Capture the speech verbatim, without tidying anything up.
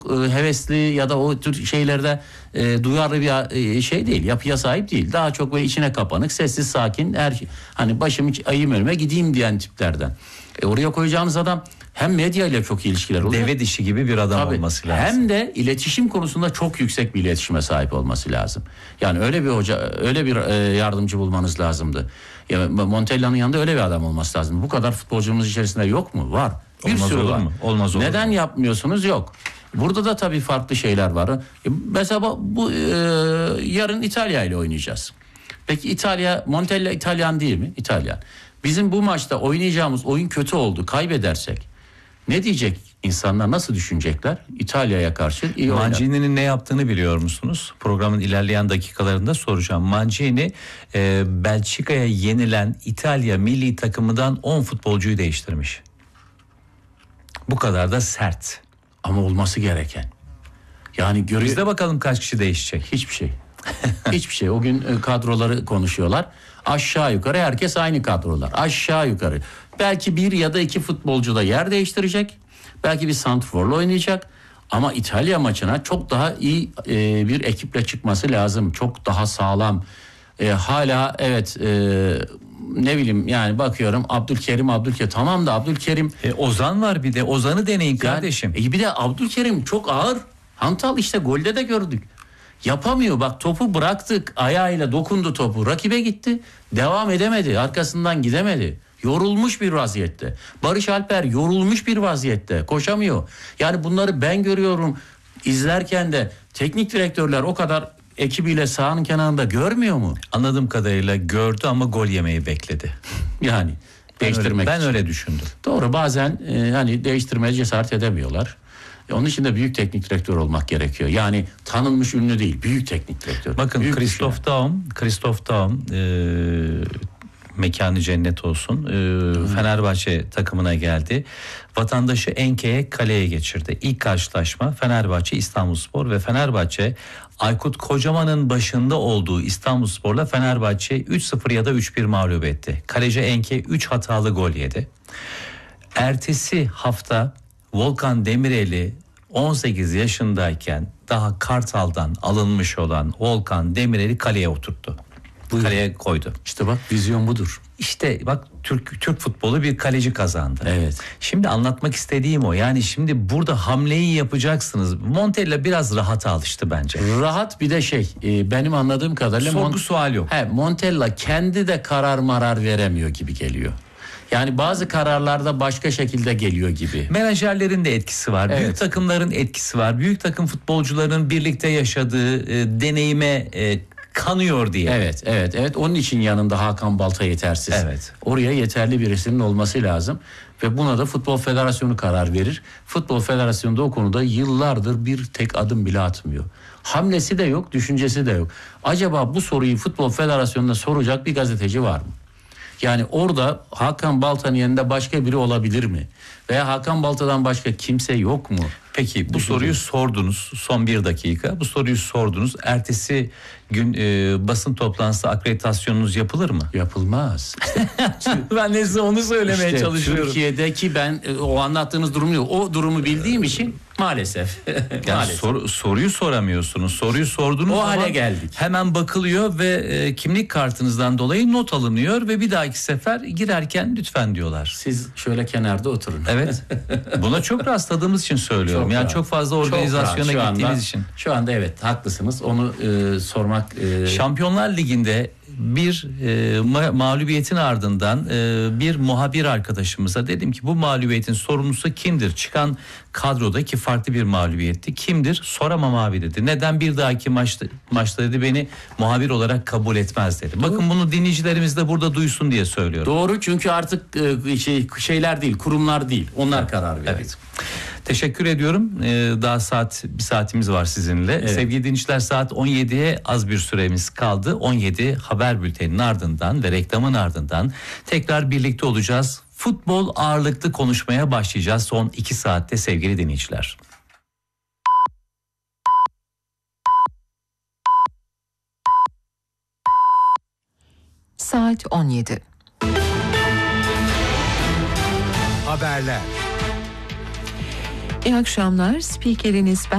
e, hevesli ya da o tür şeylerde e, duyarlı bir e, şey değil, yapıya sahip değil. Daha çok böyle içine kapanık, sessiz, sakin, her şey, hani başım hiç ayım önüme gideyim diyen tiplerden. E, oraya koyacağınız adam hem medya ile çok iyi ilişkiler oluyor. Deve dişi gibi bir adam Tabii, olması lazım. Hem de iletişim konusunda çok yüksek bir iletişime sahip olması lazım. Yani öyle bir hoca, öyle bir e, yardımcı bulmanız lazımdı. Ya, Montella'nın yanında öyle bir adam olması lazım. Bu kadar futbolcumuz içerisinde yok mu? Var. Bir Olmaz sürü olur var. mu? Olmaz olur Neden mu? yapmıyorsunuz? Yok. Burada da tabii farklı şeyler var. E, mesela bu e, yarın İtalya ile oynayacağız. Peki İtalya, Montella İtalyan değil mi? İtalyan. Bizim bu maçta oynayacağımız oyun kötü oldu, kaybedersek ne diyecek insanlar, nasıl düşünecekler? İtalya'ya karşı iyi oynar. Mancini'nin ne yaptığını biliyor musunuz? Programın ilerleyen dakikalarında soracağım. Mancini e, Belçika'ya yenilen İtalya milli takımından on futbolcuyu değiştirmiş. Bu kadar da sert. Ama olması gereken. Yani görüyor. Biz de bakalım kaç kişi değişecek. Hiçbir şey. Hiçbir şey. O gün e, kadroları konuşuyorlar. Aşağı yukarı herkes aynı kadrolar. Aşağı yukarı. Belki bir ya da iki futbolcu da yer değiştirecek. Belki bir santrforla oynayacak. Ama İtalya maçına çok daha iyi e, bir ekiple çıkması lazım. Çok daha sağlam. E, hala evet e, ne bileyim yani bakıyorum Abdülkerim Abdülkerim tamam da Abdülkerim. E, Ozan var bir de. Ozan'ı deneyin kardeşim. Yani, e, bir de Abdülkerim çok ağır. Hantal işte golde de gördük. Yapamıyor, bak topu bıraktık, ayağıyla dokundu topu, rakibe gitti, devam edemedi, arkasından gidemedi, yorulmuş bir vaziyette. Barış Alper yorulmuş bir vaziyette, koşamıyor. Yani bunları ben görüyorum, izlerken de teknik direktörler o kadar ekibiyle sahanın kenarında görmüyor mu? Anladığım kadarıyla gördü ama gol yemeyi bekledi. Yani ben değiştirmek öyle, ben için. öyle düşündüm. Doğru, bazen e, hani değiştirmeye cesaret edemiyorlar. Onun için de büyük teknik direktör olmak gerekiyor. Yani tanınmış ünlü değil, büyük teknik direktör. Bakın büyük Christoph Daum, Christoph Daum e, mekanı cennet olsun. E, Fenerbahçe takımına geldi. Vatandaşı Enke'ye kaleye geçirdi. İlk karşılaşma Fenerbahçe İstanbulspor ve Fenerbahçe Aykut Kocaman'ın başında olduğu İstanbulspor'la Fenerbahçe üç sıfır ya da üç bir mağlup etti. Kaleci Enke üç hatalı gol yedi. Ertesi hafta Volkan Demirel'i on sekiz yaşındayken daha Kartal'dan alınmış olan Volkan Demirel'i kaleye oturttu. Buyurun. Kaleye koydu. İşte bak, vizyon budur. İşte bak Türk Türk futbolu bir kaleci kazandı. Evet. Şimdi anlatmak istediğim o. Yani şimdi burada hamleyi yapacaksınız. Montella biraz rahata alıştı bence. Rahat, bir de şey e, benim anladığım kadarıyla sorgu Mont- sual yok. He, Montella kendi de karar marar veremiyor gibi geliyor. Yani bazı kararlarda başka şekilde geliyor gibi. Menajerlerin de etkisi var. Evet. Büyük takımların etkisi var. Büyük takım futbolcuların birlikte yaşadığı e, deneyime e, kanıyor diye. Evet, evet, evet. Onun için yanında Hakan Balta yetersiz. Evet. Oraya yeterli birisinin olması lazım ve buna da Futbol Federasyonu karar verir. Futbol Federasyonu da o konuda yıllardır bir tek adım bile atmıyor. Hamlesi de yok, düşüncesi de yok. Acaba bu soruyu Futbol Federasyonu'na soracak bir gazeteci var mı? Yani orada Hakan Balta'nın yanında başka biri olabilir mi? Veya Hakan Balta'dan başka kimse yok mu? Peki bu soruyu sordunuz, son bir dakika bu soruyu sordunuz. Ertesi gün e, basın toplantısı akreditasyonunuz yapılır mı? Yapılmaz. Ben de size onu söylemeye İşte çalışıyorum. Türkiye'deki ben e, o anlattığınız durum yok. O durumu bildiğim için maalesef. Yani maalesef. sor, soruyu soramıyorsunuz. Soruyu sordunuz O zaman hale geldik. hemen bakılıyor ve e, kimlik kartınızdan dolayı not alınıyor ve bir dahaki sefer girerken lütfen diyorlar. Siz şöyle kenarda oturun. Evet. Buna çok rastladığımız için söylüyorum. Çok yani rahat. çok fazla Çok organizasyona rahat. Şu gittiğimiz anda- için. Şu anda evet haklısınız. Onu e, sormak e, Şampiyonlar Ligi'nde bir e, ma- mağlubiyetin ardından e, bir muhabir arkadaşımıza dedim ki bu mağlubiyetin sorumlusu kimdir? Çıkan kadrodaki farklı bir mağlubiyetti. Kimdir? Soramam abi dedi. Neden bir dahaki maçta, maçta dedi beni muhabir olarak kabul etmez dedi. Bakın bunu dinleyicilerimiz de burada duysun diye söylüyorum. doğru, çünkü artık e, şey şeyler değil, kurumlar değil. Onlar karar veriyor. Evet. Teşekkür ediyorum. Ee, daha saat bir saatimiz var sizinle. Evet. Sevgili dinleyiciler, saat on yediye az bir süremiz kaldı. on yedi haber bülteninin ardından ve reklamın ardından tekrar birlikte olacağız. Futbol ağırlıklı konuşmaya başlayacağız son iki saatte sevgili dinleyiciler. Saat on yedi. Haberler. İyi akşamlar. Spikeriniz ben.